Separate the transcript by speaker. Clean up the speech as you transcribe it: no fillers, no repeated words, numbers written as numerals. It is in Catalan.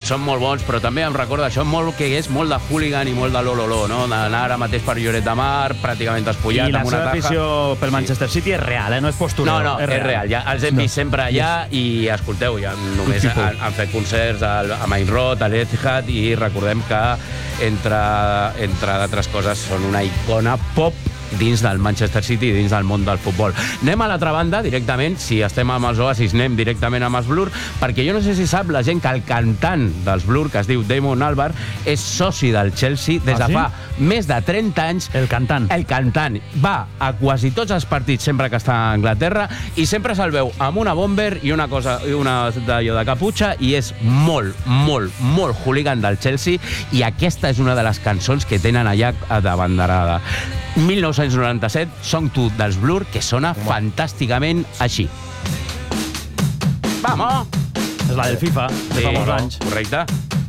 Speaker 1: són molt bons, però també em recorda això molt que és molt de hooligan i molt de l'ololó, no? D'anar ara mateix per Lloret de Mar, pràcticament despullat
Speaker 2: I la
Speaker 1: amb una
Speaker 2: seva
Speaker 1: taja.
Speaker 2: afició pel Manchester City és real, no és postureo.
Speaker 1: No, és real. Ja els hem vist sempre allà i, escolteu, ja només han fet concerts a Main Road, a l'Etihad, i recordem que, entre d'altres coses, són una icona pop dins del Manchester City i dins del món del futbol. Anem a l'altra banda, directament, si estem amb els Oasis, anem directament amb els Blur, perquè jo no sé si sap la gent que el cantant dels Blur, que es diu Damon Albarn, és soci del Chelsea des de fa més de 30 anys.
Speaker 2: El cantant.
Speaker 1: El cantant. Va a quasi tots els partits sempre que està a Anglaterra i sempre se'l veu amb una bomber i una d'allò de caputxa, i és molt, molt, molt hooligan del Chelsea, i aquesta és una de les cançons que tenen allà de banderada. 1997, Song 2 dels Blur, que sona fantàsticament així. Vamos!
Speaker 2: És la del FIFA, de fa molts anys.
Speaker 1: Correcte.